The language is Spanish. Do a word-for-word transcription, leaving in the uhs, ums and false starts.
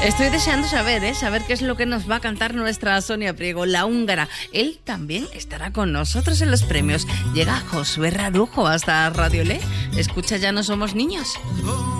Estoy deseando saber, ¿eh? Saber qué es lo que nos va a cantar nuestra Sonia Priego, la húngara. Él también estará con nosotros en los premios. Llega Josué Rarujo hasta Radio Le. Escucha, Ya no somos niños.